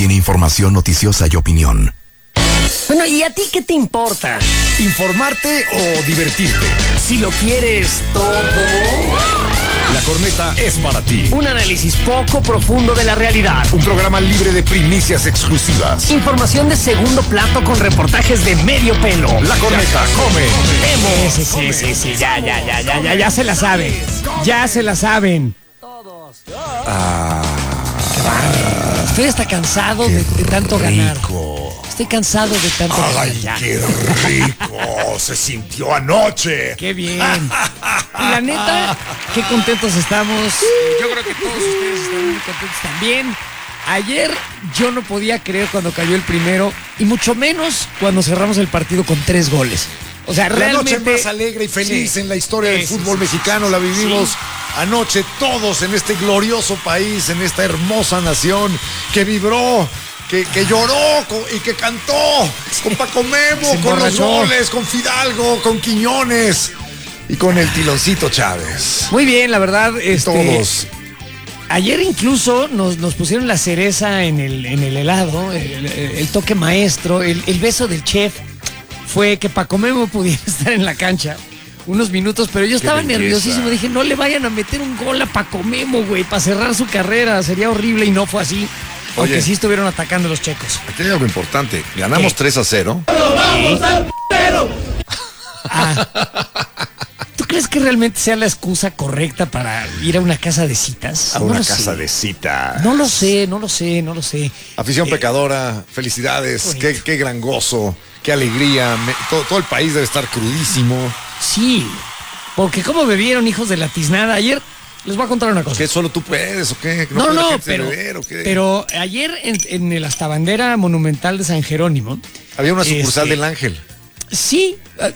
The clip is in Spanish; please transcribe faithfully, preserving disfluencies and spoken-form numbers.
contiene información noticiosa y opinión. Bueno, ¿y a ti qué te importa? ¿Informarte o divertirte? Si lo quieres todo. La Corneta es para ti. Un análisis poco profundo de la realidad. Un programa libre de primicias exclusivas. Información de segundo plato con reportajes de medio pelo. La Corneta come. Vemos. Sí, sí, sí, sí, ya, ya, ya, ya, ya, ya se la saben. Ya se la saben. Todos. Ah. Qué bárbaro. Estoy hasta cansado de, de tanto ganar. Estoy cansado de tanto Ay, ganar. qué rico se sintió anoche. Qué bien. Y la neta, qué contentos estamos. Yo creo que todos ustedes están muy contentos también. Ayer yo no podía creer cuando cayó el primero, y mucho menos cuando cerramos el partido con tres goles. O sea, la realmente... noche más alegre y feliz sí, en la historia sí, del sí, fútbol sí, mexicano sí, la vivimos sí. anoche todos en este glorioso país, en esta hermosa nación que vibró, que, que lloró con, y que cantó con Paco Memo, con los goles, con Fidalgo, con Quiñones y con el Tiloncito Chávez. Muy bien, la verdad. Este, todos. Ayer incluso nos, nos pusieron la cereza en el, en el helado, el, el toque maestro, el, el beso del chef. Fue que Paco Memo pudiera estar en la cancha unos minutos, pero yo estaba nerviosísimo. Dije, no le vayan a meter un gol a Paco Memo, güey, para cerrar su carrera. Sería horrible, y no fue así. Porque Oye, sí estuvieron atacando los checos. Aquí hay algo importante. Ganamos ¿Qué? tres a cero. ¡Pero vamos al pero! Ah. ¿Tú crees que realmente sea la excusa correcta para ir a una casa de citas? A no una casa sé. de citas. No lo sé, no lo sé, no lo sé. Afición eh, pecadora, felicidades, qué, qué gran gozo, qué alegría. Me, todo, todo el país debe estar crudísimo. Sí, porque cómo bebieron, hijos de la tiznada. Ayer les voy a contar una cosa. ¿Qué solo tú puedes o qué? No, no, no pero, beber, ¿o qué? pero ayer en, en el hasta bandera monumental de San Jerónimo había una sucursal este, del Ángel. Sí,